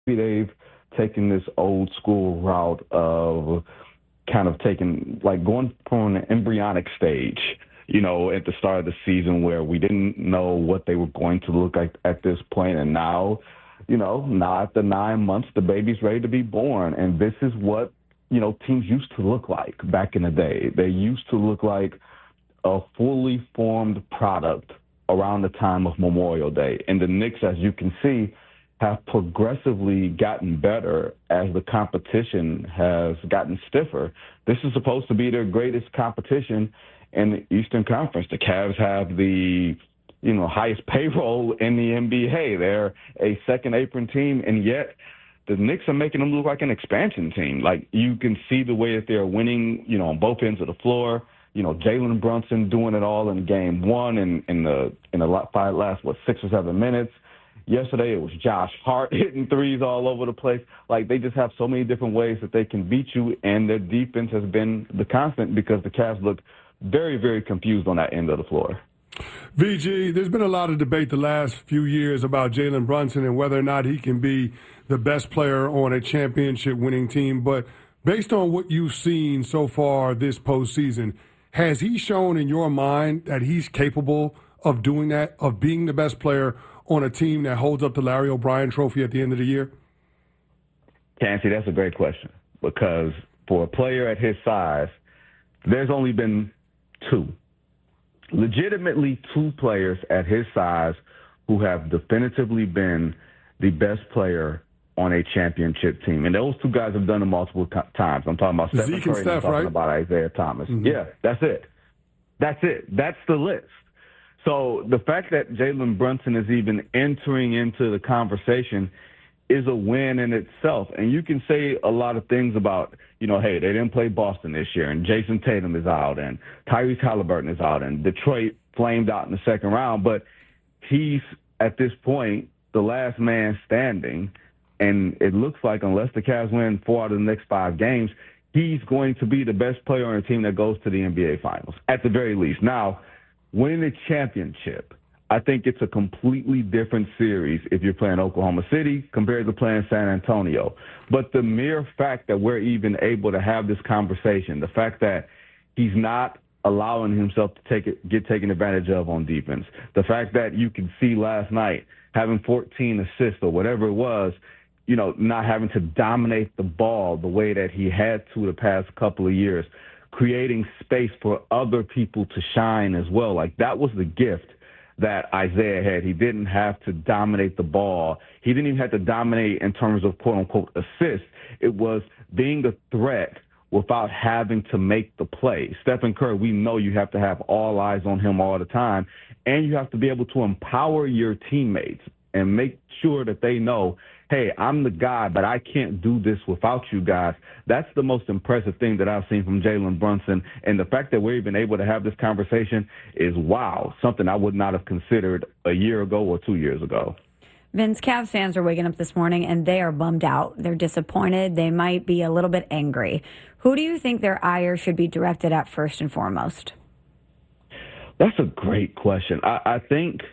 they've taken this old school route of kind of taking, like, going from an embryonic stage, at the start of the season where we didn't know what they were going to look like at this point. And now, now after 9 months, the baby's ready to be born. And this is what, teams used to look like back in the day. They used to look like a fully formed product around the time of Memorial Day. And the Knicks, as you can see, have progressively gotten better as the competition has gotten stiffer. This is supposed to be their greatest competition in the Eastern Conference. The Cavs have the, highest payroll in the NBA. They're a second apron team, and yet the Knicks are making them look like an expansion team. Like, you can see the way that they're winning, on both ends of the floor. Jalen Brunson doing it all in game one and in the last 6 or 7 minutes. Yesterday, it was Josh Hart hitting threes all over the place. Like, they just have so many different ways that they can beat you, and their defense has been the constant because the Cavs look very, very confused on that end of the floor. VG, there's been a lot of debate the last few years about Jalen Brunson and whether or not he can be the best player on a championship-winning team. But based on what you've seen so far this postseason, has he shown in your mind that he's capable of doing that, of being the best player on a team that holds up the Larry O'Brien trophy at the end of the year? Chancey, that's a great question, because for a player at his size, there's only been legitimately two players at his size who have definitively been the best player on a championship team. And those two guys have done it multiple times. I'm talking about Stephen Curry, and I'm talking about Isaiah Thomas. Mm-hmm. Yeah, that's it. That's the list. So the fact that Jalen Brunson is even entering into the conversation is a win in itself. And you can say a lot of things about, hey, they didn't play Boston this year, and Jason Tatum is out, and Tyrese Halliburton is out, and Detroit flamed out in the second round. But he's, at this point, the last man standing, and it looks like unless the Cavs win 4 out of the next 5 games, he's going to be the best player on a team that goes to the NBA Finals, at the very least. Now, winning a championship, I think it's a completely different series if you're playing Oklahoma City compared to playing San Antonio. But the mere fact that we're even able to have this conversation, the fact that he's not allowing himself to get taken advantage of on defense, the fact that you can see last night having 14 assists or whatever it was, not having to dominate the ball the way that he had to the past couple of years, creating space for other people to shine as well. Like, that was the gift that Isaiah had. He didn't have to dominate the ball. He didn't even have to dominate in terms of quote-unquote assists. It was being a threat without having to make the play. Stephen Curry, we know you have to have all eyes on him all the time, and you have to be able to empower your teammates and make sure that they know, hey, I'm the guy, but I can't do this without you guys. That's the most impressive thing that I've seen from Jalen Brunson. And the fact that we're even able to have this conversation is, wow, something I would not have considered a year ago or 2 years ago. Vince, Cavs fans are waking up this morning and they are bummed out. They're disappointed. They might be a little bit angry. Who do you think their ire should be directed at first and foremost? That's a great question. I think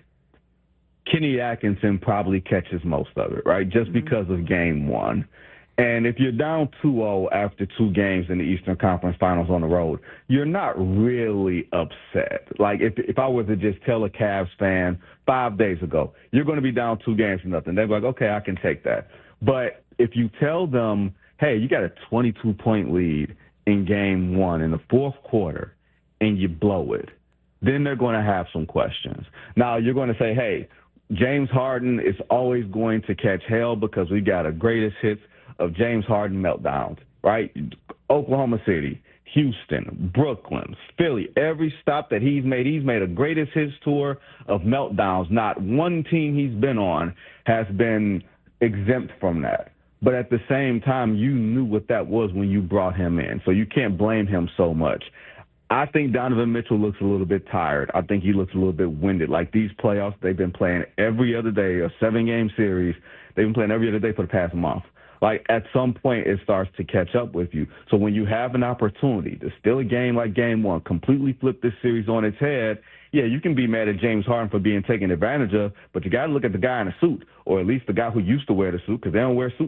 Kenny Atkinson probably catches most of it, right, just because of game one. And if you're down 2-0 after 2 games in the Eastern Conference Finals on the road, you're not really upset. Like, if I were to just tell a Cavs fan 5 days ago, you're going to be down 2 games to nothing, they'd be like, okay, I can take that. But if you tell them, hey, you got a 22-point lead in game one in the fourth quarter and you blow it, then they're going to have some questions. Now, you're going to say, hey, James Harden is always going to catch hell because we got a greatest hits of James Harden meltdowns, right? Oklahoma City, Houston, Brooklyn, Philly, every stop that he's made a greatest hits tour of meltdowns. Not one team he's been on has been exempt from that. But at the same time, you knew what that was when you brought him in, so you can't blame him so much. I think Donovan Mitchell looks a little bit tired. I think he looks a little bit winded. Like, these playoffs, they've been playing every other day, a 7-game series. They've been playing every other day for the past month. Like, at some point, it starts to catch up with you. So when you have an opportunity to steal a game like game one, completely flip this series on its head, yeah, you can be mad at James Harden for being taken advantage of, but you got to look at the guy in a suit, or at least the guy who used to wear the suit, because they don't wear suits